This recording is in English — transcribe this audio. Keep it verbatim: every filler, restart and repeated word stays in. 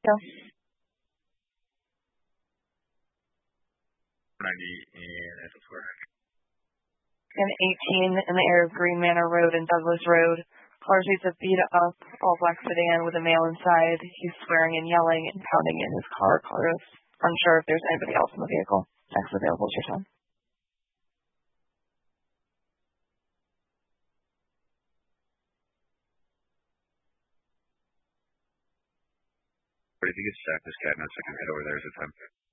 you. ninety in Echo Square. And eighteen in the area of Green Manor Road and Douglas Road. Caller sees a beat up all black sedan with a male inside. He's swearing and yelling and pounding in his car. Caller is unsure if there's anybody else in the vehicle. Text available to your phone. If you could stack this cat in a second, head over there as a time.